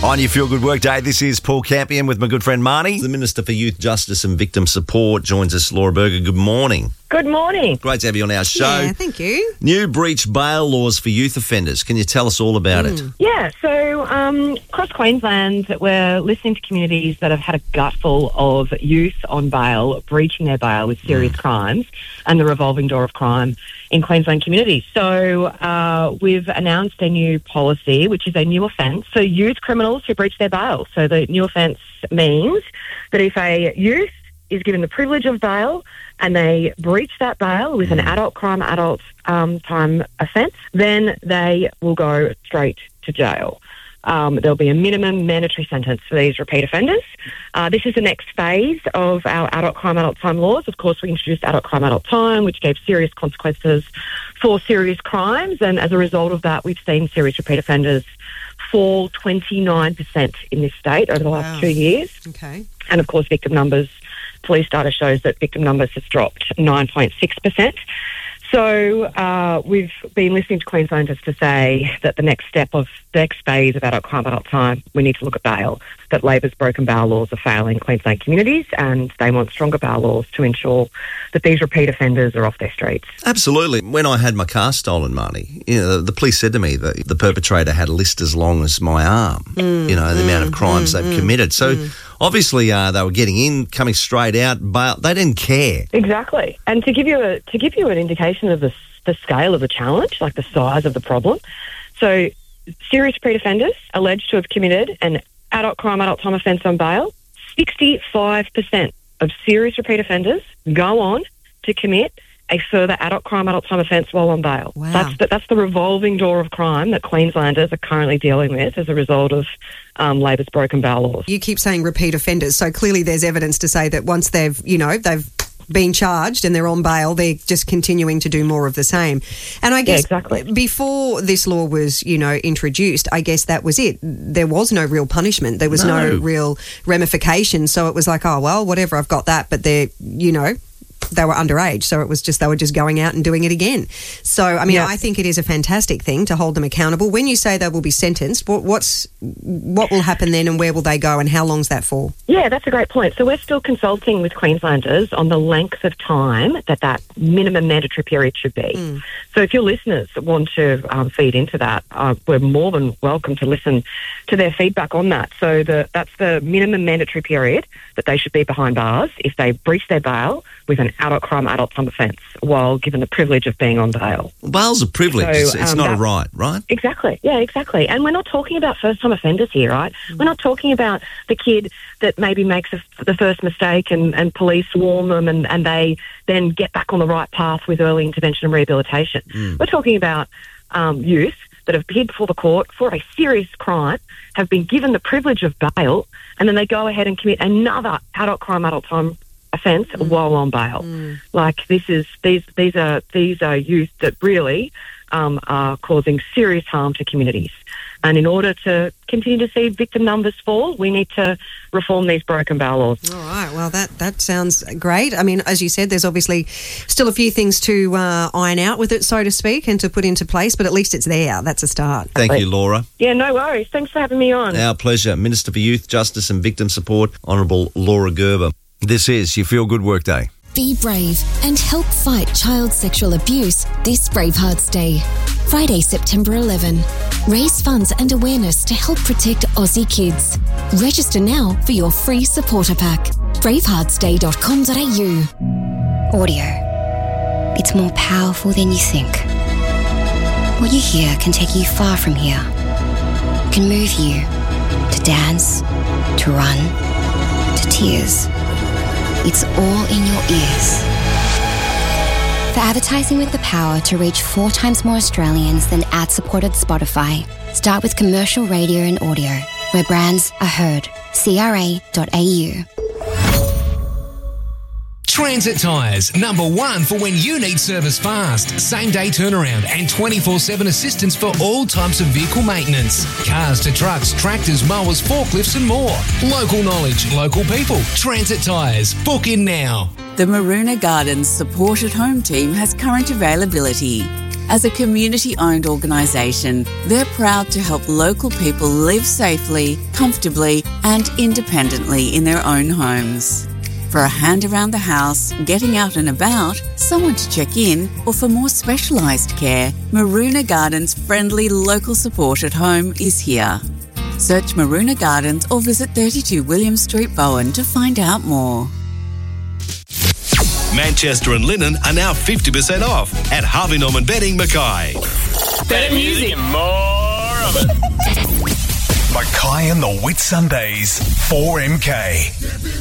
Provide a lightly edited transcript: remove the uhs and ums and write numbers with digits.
On your Feel Good Workday, this is Paul Campion with my good friend Marnie. The Minister for Youth Justice and Victim Support joins us, Laura Berger. Good morning. Good morning. Great to have you on our show. Yeah, thank you. New breach bail laws for youth offenders. Can you tell us all about it? Yeah, so across Queensland, we're listening to communities that have had a gutful of youth on bail, breaching their bail with serious crimes and the revolving door of crime in Queensland communities. So we've announced a new policy, which is a new offence for youth criminals who breach their bail. So the new offence means that if a youth is given the privilege of bail and they breach that bail with an adult crime, adult time offence, then they will go straight to jail. There'll be a minimum mandatory sentence for these repeat offenders. This is the next phase of our adult crime, adult time laws. Of course, we introduced adult crime, adult time, which gave serious consequences for serious crimes. And as a result of that, we've seen serious repeat offenders fall 29% in this state over the last 2 years. Okay. And of course, victim numbers, police data shows that victim numbers has dropped 9.6%. So we've been listening to Queenslanders to say that the next phase of adult crime, adult time, we need to look at bail, that Labor's broken bail laws are failing Queensland communities and they want stronger bail laws to ensure that these repeat offenders are off their streets. Absolutely. When I had my car stolen, Marnie, the police said to me that the perpetrator had a list as long as my arm, the amount of crimes they've committed. So obviously they were getting in, coming straight out, but they didn't care. Exactly. And to give you an indication of the scale of the challenge, like the size of the problem, so serious repeat offenders alleged to have committed an adult crime, adult time offence on bail, 65% of serious repeat offenders go on to commit a further adult crime, adult time offence while on bail. Wow. That's the revolving door of crime that Queenslanders are currently dealing with as a result of Labor's broken bail laws. You keep saying repeat offenders, so clearly there's evidence to say that once they've been charged and they're on bail, they're just continuing to do more of the same. And I guess before this law was, introduced, I guess that was it. There was no real punishment. There was no real ramification. So it was like, oh, well, whatever, I've got that. But they were underage, so it was just they were just going out and doing it again. So, I mean, I think it is a fantastic thing to hold them accountable. When you say they will be sentenced, what will happen then and where will they go and how long's that for? Yeah, that's a great point. So we're still consulting with Queenslanders on the length of time that minimum mandatory period should be. So if your listeners want to feed into that, we're more than welcome to listen to their feedback on that. So that's the minimum mandatory period that they should be behind bars if they breach their bail with an adult crime, adult time offence while given the privilege of being on bail. Bail's a privilege. So, it's not a right, right? Exactly. Yeah, exactly. And we're not talking about first-time offenders here, right? We're not talking about the kid that maybe makes the first mistake and police warn them and they then get back on the right path with early intervention and rehabilitation. We're talking about youth that have appeared before the court for a serious crime, have been given the privilege of bail, and then they go ahead and commit another adult crime, adult time offence while on bail. Like these are youth that really are causing serious harm to communities. And in order to continue to see victim numbers fall, we need to reform these broken bail laws. All right. Well, that sounds great. I mean, as you said, there's obviously still a few things to iron out with it, so to speak, and to put into place, but at least it's there. That's a start. Thank you, Laura. Yeah, no worries. Thanks for having me on. Our pleasure. Minister for Youth, Justice and Victim Support, Honourable Laura Gerber. This is your Feel Good Workday. Be brave and help fight child sexual abuse this Bravehearts Day. Friday, September 11. Raise funds and awareness to help protect Aussie kids. Register now for your free supporter pack. braveheartsday.com.au. Audio. It's more powerful than you think. What you hear can take you far from here. It can move you to dance, to run, to tears. It's all in your ears. For advertising with the power to reach 4 times more Australians than ad-supported Spotify, start with commercial radio and audio, where brands are heard. CRA.au. Transit Tyres, #1 for when you need service fast, same-day turnaround and 24/7 assistance for all types of vehicle maintenance. Cars to trucks, tractors, mowers, forklifts and more. Local knowledge, local people. Transit Tyres. Book in now. The Maroona Gardens Support at Home team has current availability. As a community-owned organisation, they're proud to help local people live safely, comfortably and independently in their own homes. For a hand around the house, getting out and about, someone to check in, or for more specialised care, Maruna Gardens' friendly local support at home is here. Search Maruna Gardens or visit 32 William Street, Bowen to find out more. Manchester and Linen are now 50% off at Harvey Norman Bedding, Mackay. Better music and more of it. Mackay and the Whit Sundays, 4MK.